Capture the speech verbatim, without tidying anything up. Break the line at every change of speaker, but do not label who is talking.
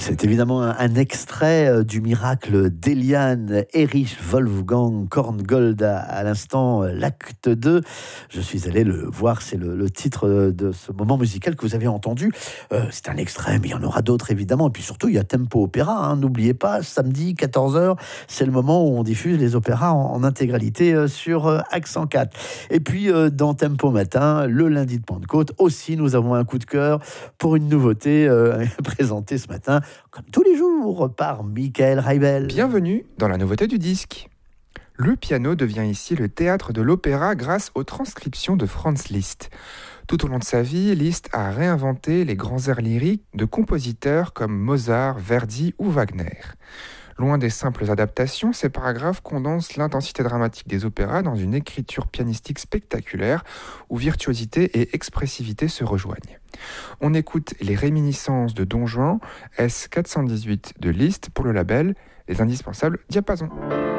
C'est évidemment un, un extrait du miracle d'Eliane Erich Wolfgang Korngold à, à l'instant, l'acte deux. Je suis allé le voir, c'est le, le titre de ce moment musical que vous avez entendu. Euh, c'est un extrait, mais il y en aura d'autres évidemment. Et puis surtout, il y a Tempo Opéra, hein. N'oubliez pas, samedi quatorze heures, c'est le moment où on diffuse les opéras en, en intégralité euh, sur euh, Accent quatre. Et puis euh, dans Tempo Matin, le lundi de Pentecôte, aussi nous avons un coup de cœur pour une nouveauté euh, présentée ce matin, comme tous les jours, par Michael Reibel.
Bienvenue dans la nouveauté du disque. Le piano devient ici le théâtre de l'opéra grâce aux transcriptions de Franz Liszt. Tout au long de sa vie, Liszt a réinventé les grands airs lyriques de compositeurs comme Mozart, Verdi ou Wagner. Loin des simples adaptations, ces paragraphes condensent l'intensité dramatique des opéras dans une écriture pianistique spectaculaire où virtuosité et expressivité se rejoignent. On écoute les réminiscences de Don Juan, S quatre cent dix-huit de Liszt pour le label Les Indispensables Diapasons.